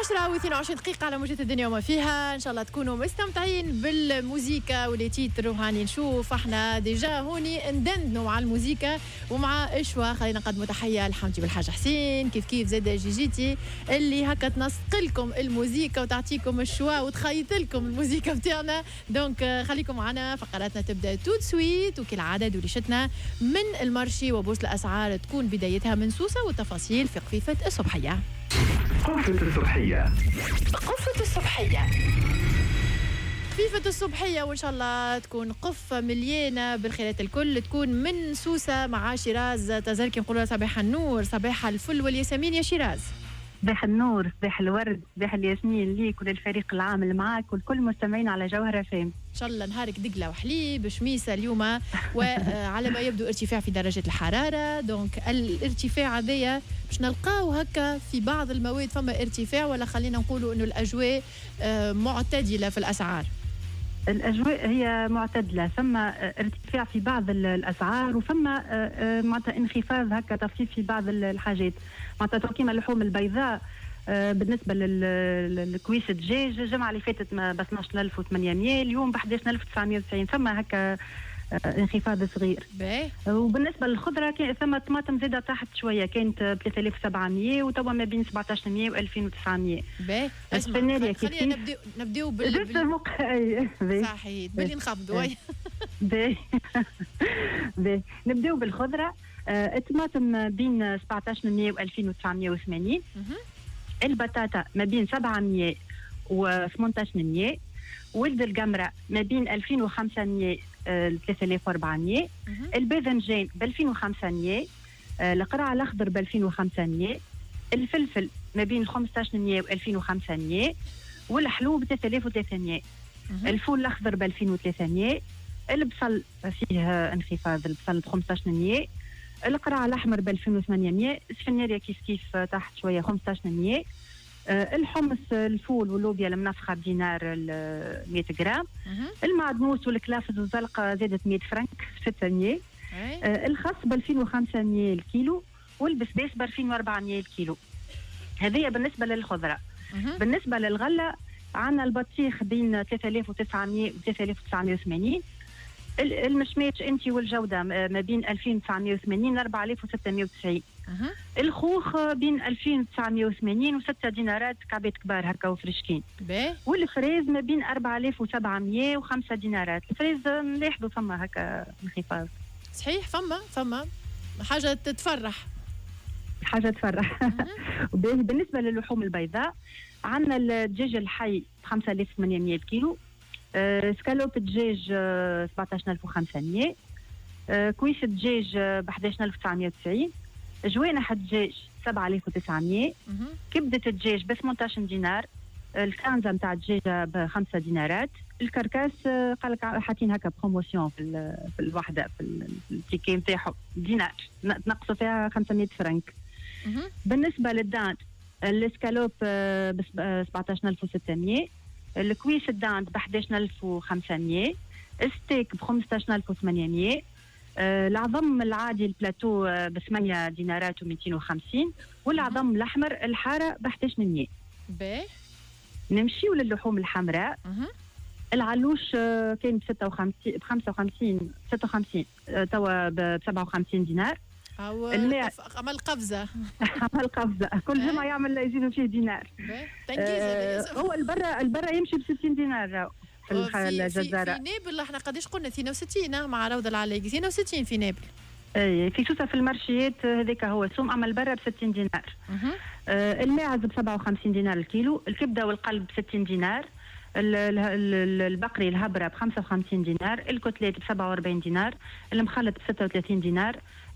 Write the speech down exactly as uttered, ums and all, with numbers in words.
عشرة واثنين وعشرين دقيقة على موجة الدنيا وما فيها. إن شاء الله تكونوا مستمتعين بالموسيقى واللي تيتر. وهاني نشوف احنا ديجا هوني ندندنوا مع الموسيقى ومع إشوا. خلينا نقدموا تحية لحمتي بالحاج حسين، كيف كيف زاد جيجيتي اللي هكا تنسق لكم الموسيقى وتعطيكم الشوا وتخيط لكم الموسيقى بتاعنا. دونك خليكم معنا، فقراتنا تبدا توت سويت وكالعادة دولشتنا من المارشي وبوصل الأسعار تكون بدايتها من سوسة والتفاصيل في قفيفة الصبحية. قفة الصبحية قفة الصبحية قفيفة الصبحية، وإن شاء الله تكون قفة مليانة بالخيرات الكل. تكون من سوسة مع شيراز تزاركي نقولوا صباح النور، صباح الفل والياسمين يا شيراز. صباح النور، صباح الورد، صباح الياسمين ليك وللفريق العامل معك والكل مستمعين على جوهرة فام. إن شاء الله نهارك دقلة وحليب شميسة اليوم، وعلى ما يبدو ارتفاع في درجة الحرارة. دونك الارتفاع هذايا باش نلقاو هكا في بعض المواد فما ارتفاع، ولا خلينا نقولوا إنه الأجواء معتدلة في الأسعار؟ الأجواء هي معتدلة، فما ارتفاع في بعض الأسعار وفما معناتها انخفاض هكا طفيف في بعض الحاجات. معناتها كيما اللحوم البيضاء بالنسبة للكويس الدجاج الجمعة اللي فاتت ب اثناش ألف وثمانمية، اليوم ب احد عشر ألف وتسعمية وتسعين، فما هكا انخفاض صغير. باهي. وبالنسبة للخضرة كان ثم الطماطم زادة تحت شوية، كانت ب ثلاثة آلاف وسبعمية وتوا ما بين سبعة عشر مية و ألفين وتسعمية. باهي. اسمع خلينا نبداو نبداو بال, بال... صحيح باللي نخفضوا. باهي باهي نبداو بالخضرة. آه الطماطم بين سبعة عشر مية و ألفين وتسعمية وثمانين، البطاطا ما بين سبعمية و ثمانية عشر مية، ولد القمرة ما بين ألفين وخمسمية ل ثلاثة آلاف وأربعمية، الباذنجان ب ألفين وخمسمية، القرع الأخضر ب ألفين وخمسمية، الفلفل ما بين خمسة عشر مية و ألفين وخمسمية، والحلو ب ثلاثة آلاف وثلاثمية، الفول الأخضر ب ألفين وثلاثمية، البصل فيه انخفاض، البصل ب خمسة عشر مية، القرع الأحمر ب ألفين وثمانمية، السفناريا كيف كيف تحت شوية خمسة عشر مية، الحمص الفول واللوبيا المنفخة بدينار مية غرام، المعدنوس والكلافز والزلقة زادت مية فرنك ستمية، الخس ب ألفين وخمسمية الكيلو، والبسباس ب ألفين وأربعمية الكيلو. هذه بالنسبة للخضرة. بالنسبة للغلة عندنا البطيخ بين ثلاثة آلاف وتسعمية و ثلاثة آلاف وتسعمية وثمانين، المشماش انتي والجودة ما بين ألفين وتسعمية وثمانين ل أربعة آلاف وستمية وتسعين، الخوخ بين ألفين وتسعمية وثمانين وستة دينارات كعبات كبار هكا وفرشكين، والفريز ما بين أربعة آلاف وسبعمية وخمسة دينارات. الفريز نلاحظوا فما هكا انخفاض. صحيح، فما فما حاجة تتفرح، حاجة تفرح. بالنسبة للحوم البيضاء عندنا الدجاج الحي ب خمسة آلاف وثمانمية الكيلو، أه سكالوب الدجاج أه سبعة عشر ألف وخمسمية، أه كويس الدجاج أه ب أحد عشر ألف وتسعمية وتسعين، جوانح الدجاج سبعة آلاف وتسعمية، كبدة الدجاج ب ثمانية عشر دينار، الكانزا نتاع الدجاجة بخمسة دينارات، الكركاس أه قال لك حاطين هكا بروموسيون في, في الوحدة في التيكي نتاعهم دينار نقصوا فيها خمسمية فرنك. بالنسبة للدانت الاسكالوب أه ب سبعة عشر ألف وستمية، الكويس الدانت ب أحد عشر ألف وخمسمية، الستيك ب خمسة عشر ألف وثمانمية، آه العظم العادي البلاتو آه ب ثمانية دينارات ومئتين وخمسين، والعظم الأحمر الحارة ب أحد عشر مية. باهي. نمشيو للحوم الحمراء. العلوش آه كان ب ستة وخمسين ب خمسة وخمسين ستة وخمسين آه توا ب سبعة وخمسين دينار. أو عمل قفزة عمل قفزة كل جمعة يعمل يزيدوا فيه دينار. تنجيزة. هو البرة البرة يمشي ب ستين دينار في الجزائر. في نابل احنا قداش قلنا اثنين وستين مع روضة العلاقي، اثنين وستين في نابل. اي في سوسة في المارشيات هذاك هو السوم، اما البرة ب ستين دينار. آه الماعز ب سبعة وخمسين دينار الكيلو، الكبدة والقلب ب ستين دينار، البقري الهبرة ب خمسة وخمسين دينار، الكتلات ب سبعة وأربعين دينار، المخلط ب ستة وثلاثين دينار،